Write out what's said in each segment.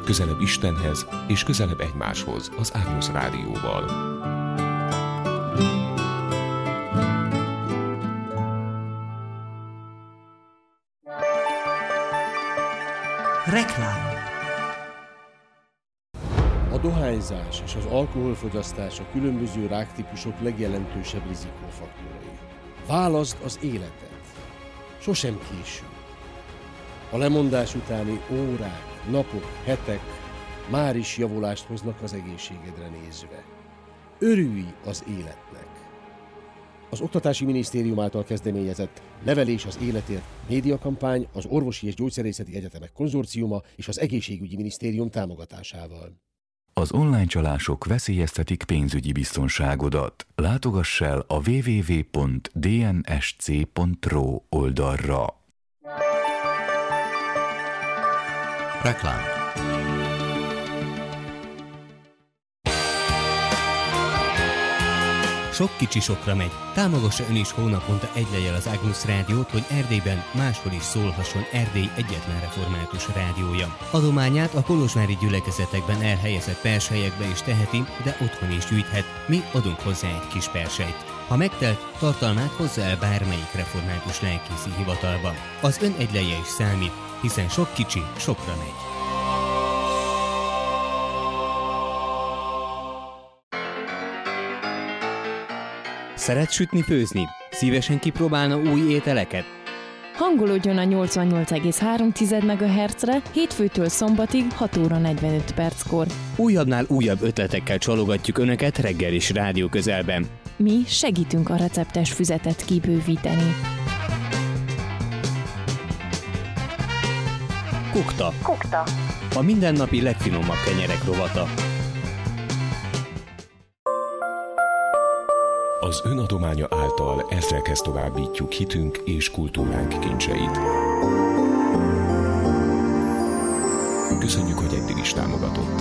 Közelebb Istenhez és közelebb egymáshoz az Ágnusz Rádióval. Reklám. A dohányzás és az alkoholfogyasztás a különböző ráktípusok legjelentősebb rizikófaktorai. Válaszd az életet. Sosem késő. A lemondás utáni órák, napok, hetek már is javulást hoznak az egészségedre nézve. Örülj az életnek! Az Oktatási Minisztérium által kezdeményezett Nevelés az életért médiakampány az Orvosi és Gyógyszerészeti Egyetemek Konzorciuma és az Egészségügyi Minisztérium támogatásával. Az online csalások veszélyeztetik pénzügyi biztonságodat. Látogass el a www.dnsc.ro oldalra. Reklám. Sok kicsi sokra megy. Támogassa ön is hónaponta egy lejjel az Ágnusz Rádiót, hogy Erdélyben máshol is szólhasson Erdély egyetlen református rádiója. Adományát a kolozsvári gyülekezetekben elhelyezett perselyekbe is teheti, de otthon is gyűjthet. Mi adunk hozzá egy kis perselyt. Ha megtelt, tartalmát hozza el bármelyik református lelkészi hivatalba. Az ön egy lejje is számít, hiszen sok kicsi sokra megy. Szeret sütni, főzni? Szívesen kipróbálna új ételeket? Hangolódjon a 88,3 MHz-re hétfőtől szombatig 6 óra 45 perckor. Újabbnál újabb ötletekkel csalogatjuk Önöket reggel is rádió közelben. Mi segítünk a receptes füzetet kibővíteni. Kukta. A mindennapi legfinomabb kenyerek rovata. Az önadománya által ezrekhez továbbítjuk hitünk és kultúránk kincseit. Köszönjük, hogy eddig is támogatott.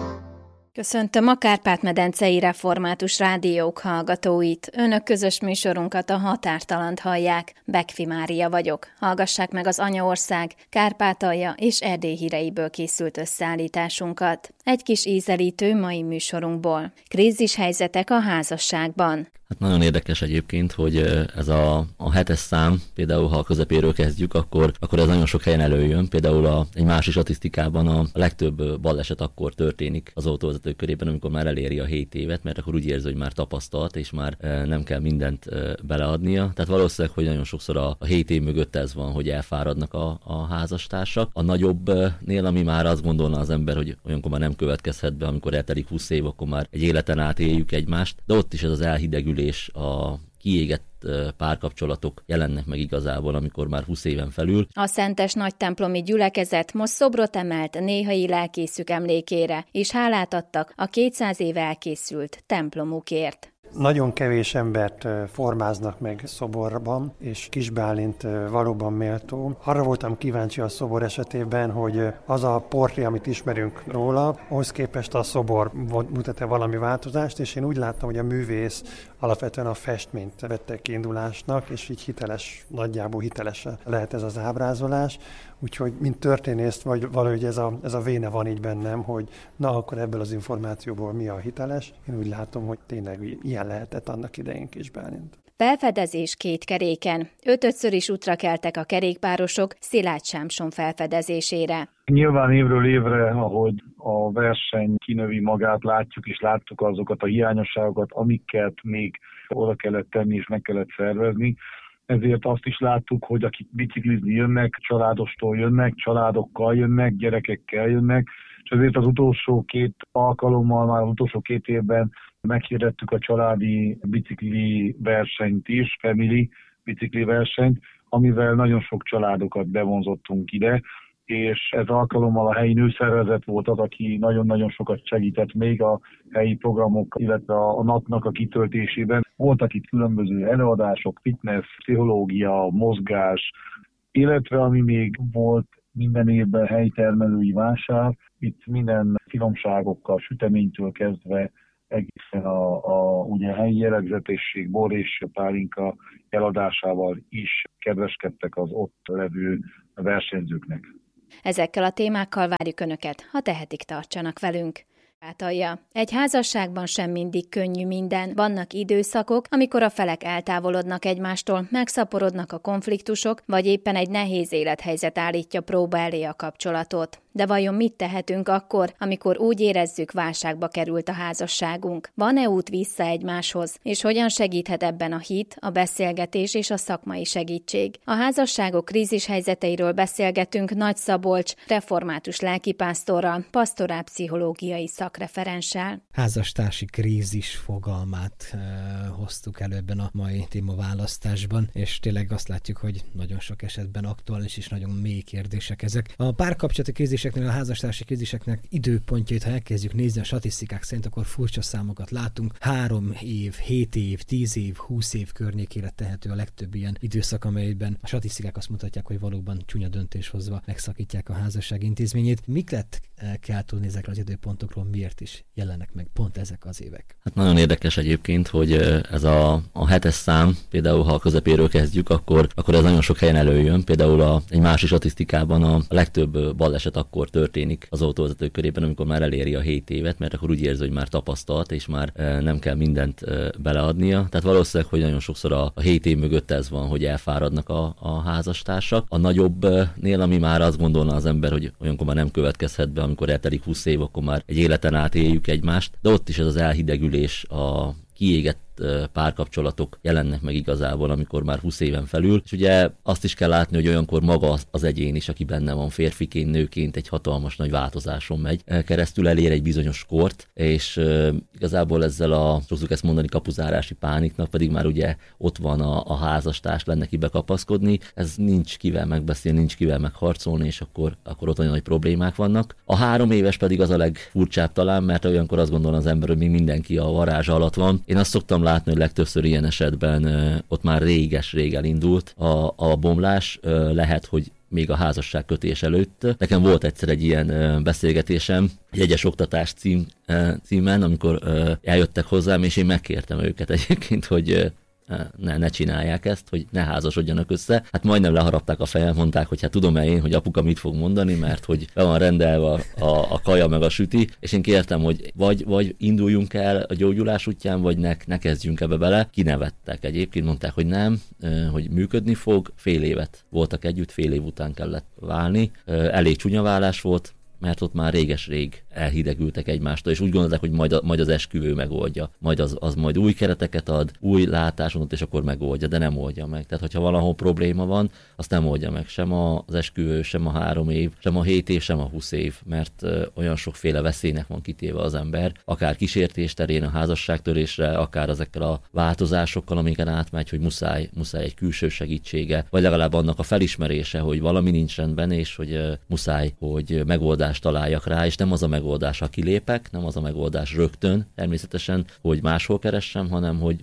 Köszöntöm a Kárpát-medencei Református Rádiók hallgatóit. Önök közös műsorunkat, a Határtalant hallják. Bekfi Mária vagyok. Hallgassák meg az Anyaország, Kárpátalja és Erdély híreiből készült összeállításunkat. Egy kis ízelítő mai műsorunkból. Krízishelyzetek a házasságban. Hát nagyon érdekes egyébként, hogy ez a 7-es szám, például ha a közepéről kezdjük, akkor ez nagyon sok helyen előjön. Például egy másik statisztikában a legtöbb baleset akkor történik az autóvezetők körében, amikor már eléri a 7 évet, mert akkor úgy érzi, hogy már tapasztalt, és már nem kell mindent beleadnia. Tehát valószínűleg, hogy nagyon sokszor a 7 év mögött ez van, hogy elfáradnak a házastársak. A nagyobbnél, ami már azt gondolna az ember, hogy olyankor már nem következhet be, amikor eltelik 20 év, akkor már egy életen át éljük egymást, de ott is ez az elhidegülés, a kiégett párkapcsolatok jelennek meg igazából, amikor már 20 éven felül. A Szentes Nagytemplomi gyülekezet most szobrot emelt néhai lelkészük emlékére, és hálát adtak a 200 éve elkészült templomukért. Nagyon kevés embert formáznak meg szoborban, és Kis Bálint valóban méltó. Arra voltam kíváncsi a szobor esetében, hogy az a portré, amit ismerünk róla, ahhoz képest a szobor mutat-e valami változást, és én úgy láttam, hogy a művész alapvetően a festményt vette kiindulásnak, és így hiteles, nagyjából hiteles lehet ez az ábrázolás. Úgyhogy, mint történész, vagy valahogy ez a véne van így bennem, hogy na, akkor ebből az információból mi a hiteles. Én úgy látom, hogy tényleg ilyen lehetett annak idején Kis Bálint. Felfedezés 2 keréken. 5-ször is útra keltek a kerékpárosok Szilágy Sámson felfedezésére. Nyilván évről évre, ahogy a verseny kinövi magát, látjuk és láttuk azokat a hiányosságokat, amiket még oda kellett tenni és meg kellett szervezni. Ezért azt is láttuk, hogy akik biciklizni jönnek, családostól jönnek, családokkal jönnek, gyerekekkel jönnek, és ezért az utolsó 2 alkalommal, már az utolsó 2 évben meghirdettük a családi bicikli versenyt is, family bicikli versenyt, amivel nagyon sok családokat bevonzottunk ide, és ez alkalommal a helyi nőszervezet volt az, aki nagyon-nagyon sokat segített még a helyi programok, illetve a napnak a kitöltésében. Voltak itt különböző előadások, fitness, pszichológia, mozgás, illetve ami még volt minden évben helyi termelői vásár, itt minden finomságokkal, süteménytől kezdve egészen ugye helyi jellegzetesség, bor és pálinka eladásával is kedveskedtek az ott levő versenyzőknek. Ezekkel a témákkal várjuk Önöket, ha tehetik, tartsanak velünk. Egy házasságban sem mindig könnyű minden. Vannak időszakok, amikor a felek eltávolodnak egymástól, megszaporodnak a konfliktusok, vagy éppen egy nehéz élethelyzet állítja próba elé a kapcsolatot. De vajon mit tehetünk akkor, amikor úgy érezzük, válságba került a házasságunk? Van-e út vissza egymáshoz? És hogyan segíthet ebben a hit, a beszélgetés és a szakmai segítség? A házasságok krízis helyzeteiről beszélgetünk Nagy Szabolcs, református lelkipásztorral, pastorálpszichológiai szakreferenssel. Házastársi krízis fogalmát hoztuk elő ebben a mai témaválasztásban, és tényleg azt látjuk, hogy nagyon sok esetben aktuális és nagyon mély kérdések ezek. A párkapcsolati kríziseknél, a házastársi kríziseknek időpontjait, ha elkezdjük nézni a statisztikák szerint, akkor furcsa számokat látunk. 3 év, 7 év, 10 év, 20 év környékére tehető a legtöbb ilyen időszak, amelyben a statisztikák azt mutatják, hogy valóban csúnya döntéshozva megszakítják a házasság intézményét. Miket kell tudni ezekről az időpontokról, miért is jelennek meg pont ezek az évek? Hát nagyon érdekes egyébként, hogy ez a 7-es szám, például ha a közepéről kezdjük, akkor ez nagyon sok helyen előjön. Például egy másik statisztikában a legtöbb baleset akkor történik az autóvezetők körében, amikor már eléri a 7 évet, mert akkor úgy érzi, hogy már tapasztalt, és már nem kell mindent beleadnia. Tehát valószínűleg, hogy nagyon sokszor a 7 év mögött ez van, hogy elfáradnak a házastársak. A nagyobbnél, ami már azt gondolna az ember, hogy olyankor már nem következhet be, amikor eltelik 20 év, akkor már egy életen át éljük egymást, de ott is ez az elhidegülés, a kiégett párkapcsolatok jelennek meg igazából, amikor már 20 éven felül. És ugye azt is kell látni, hogy olyankor maga az egyén is, aki benne van férfiként, nőként, egy hatalmas nagy változáson megy keresztül, elér egy bizonyos kort, és igazából ezzel szoktuk ezt mondani, kapuzárási pániknak, pedig már ugye ott van a házastárs, lenne ki bekapaszkodni, ez nincs kivel megbeszélni, nincs kivel megharcolni, és akkor ott nagyon nagy problémák vannak. A 3 éves pedig az a legfurcsább talán, mert olyankor azt gondol az ember, hogy még mindenki a varázsa alatt van. Én azt szoktam látni, hogy legtöbbször ilyen esetben ott már rég elindult a bomlás, lehet, hogy még a házasságkötés előtt. Nekem volt egyszer egy ilyen beszélgetésem, egy egyes oktatás címen, amikor eljöttek hozzám, és én megkértem őket egyébként, hogy ne csinálják ezt, hogy ne házasodjanak össze. Hát majdnem leharapták a fejem, mondták, hogy hát tudom-e én, hogy apuka mit fog mondani, mert hogy be van rendelve a kaja meg a süti, és én kértem, hogy vagy induljunk el a gyógyulás útján, vagy ne kezdjünk ebbe bele. Kinevettek egyébként, mondták, hogy nem, hogy működni fog. Fél évet voltak együtt, fél év után kellett válni. Elég csúnya válás volt, mert ott már réges-rég elhidegültek egymástól, és úgy gondolták, hogy majd az esküvő megoldja, majd az majd új kereteket ad, új látáson, és akkor megoldja, de nem oldja meg. Tehát, hogyha valahol probléma van, azt nem oldja meg sem az esküvő, sem a 3 év, sem a 7 év, sem a 20 év, mert olyan sokféle veszélynek van kitéve az ember, akár kísértés terén, a házasságtörésre, akár ezekkel a változásokkal, amiken átmegy, hogy muszáj egy külső segítsége, vagy legalább annak a felismerése, hogy valami nincs rendben, és hogy muszáj, hogy megoldást találjak rá, és nem az a megoldás, ha kilépek, nem az a megoldás rögtön, természetesen, hogy máshol keressem, hanem hogy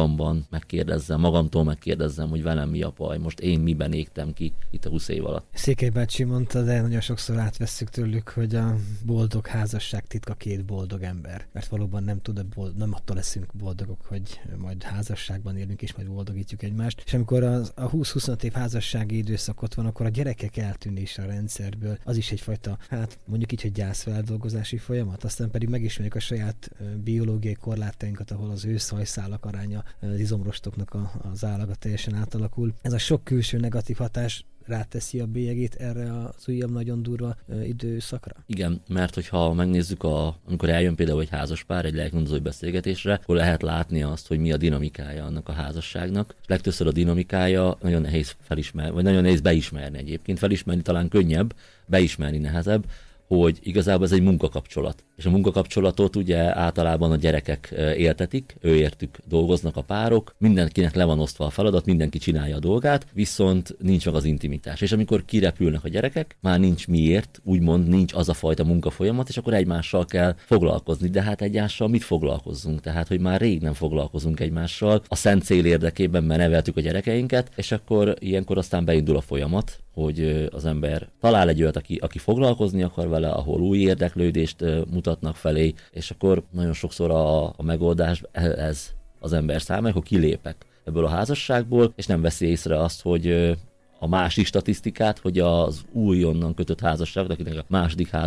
magamtól megkérdezzem, hogy velem mi a baj, most én miben égtem ki itt a 20 év alatt. Székely bácsi mondta, de nagyon sokszor átvesszük tőlük, hogy a boldog házasság titka 2 boldog ember. Mert valóban nem attól leszünk boldogok, hogy majd házasságban élünk, és majd boldogítjuk egymást. És amikor a 20-25 év házassági időszakot van, akkor a gyerekek eltűnése a rendszerből, az is egyfajta, hát mondjuk így, hogy gyászfeldolgozási folyamat, aztán pedig megismerjük a saját biológiai korlátainkat, ahol az őszhajszálak aránya, az izomrostoknak az állaga teljesen átalakul. Ez a sok külső negatív hatás ráteszi a bélyegét erre az újabb nagyon durva időszakra? Igen, mert hogyha megnézzük, amikor eljön például egy házaspár egy lelkigondozói beszélgetésre, akkor lehet látni azt, hogy mi a dinamikája annak a házasságnak. És legtöbbször a dinamikája nagyon nehéz felismerni, vagy nagyon nehéz beismerni egyébként. Felismerni talán könnyebb, beismerni nehezebb, hogy igazából ez egy munkakapcsolat. És a munkakapcsolatot ugye általában a gyerekek éltetik, őértük dolgoznak a párok, mindenkinek le van osztva a feladat, mindenki csinálja a dolgát, viszont nincs meg az intimitás. És amikor kirepülnek a gyerekek, már nincs miért, úgymond nincs az a fajta munkafolyamat, és akkor egymással kell foglalkozni. De hát egymással mit foglalkozzunk? Tehát, hogy már rég nem foglalkozunk egymással, a szent cél érdekében, mert neveltük a gyerekeinket, és akkor ilyenkor aztán beindul a folyamat, hogy az ember talál egy olyat, aki foglalkozni akar vele, ahol új érdeklődést mutatnak felé, és akkor nagyon sokszor a megoldás ez az ember számára, hogy kilépek ebből a házasságból, és nem veszi észre azt, hogy a másik statisztikát, hogy az újonnan kötött házasságok, akinek a második